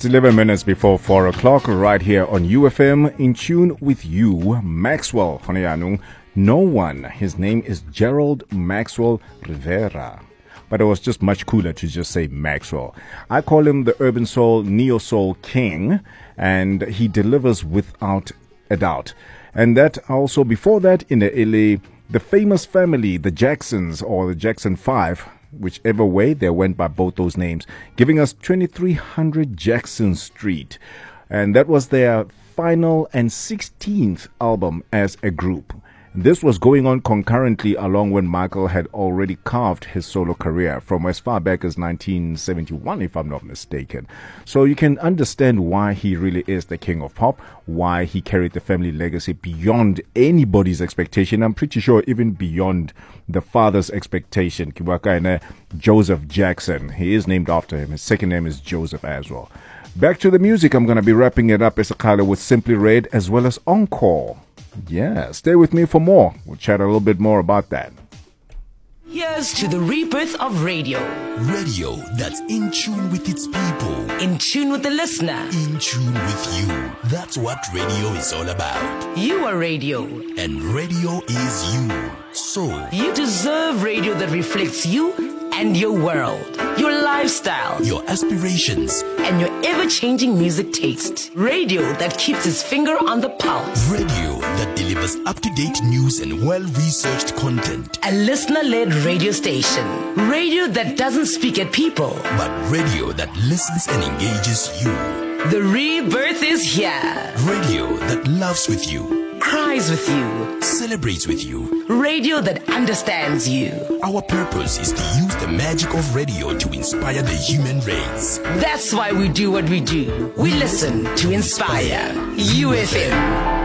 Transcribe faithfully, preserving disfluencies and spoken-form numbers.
It's eleven minutes before four o'clock right here on U F M, in tune with you, Maxwell. No one. His name is Gerald Maxwell Rivera. But it was just much cooler to just say Maxwell. I call him the Urban Soul, Neo Soul King, and he delivers without a doubt. And that also, before that, in the L A, the famous family, the Jacksons or the Jackson Five, whichever way, they went by both those names, giving us twenty-three hundred Jackson Street. And that was their final and sixteenth album as a group. This was going on concurrently along when Michael had already carved his solo career from as far back as nineteen seventy-one, if I'm not mistaken. So you can understand why he really is the king of pop, why he carried the family legacy beyond anybody's expectation. I'm pretty sure even beyond the father's expectation. Joseph Jackson. He is named after him. His second name is Joseph as well. Back to the music. I'm going to be wrapping it up as a color with Simply Red as well as Encore. Yeah, stay with me for more. We'll chat a little bit more about that. Here's to the rebirth of radio. Radio that's in tune with its people. In tune with the listener. In tune with you. That's what radio is all about. You are radio. And radio is you. So, you deserve radio that reflects you and your world, your lifestyle, your aspirations, and your ever-changing music taste. Radio that keeps its finger on the pulse. Radio that delivers up-to-date news and well-researched content. A listener-led radio station. Radio that doesn't speak at people, but radio that listens and engages you. The rebirth is here. Radio that loves with you, cries with you, celebrates with you. Radio that understands you. Our purpose is to use the magic of radio to inspire the human race. That's why we do what we do. We listen to inspire. U F M.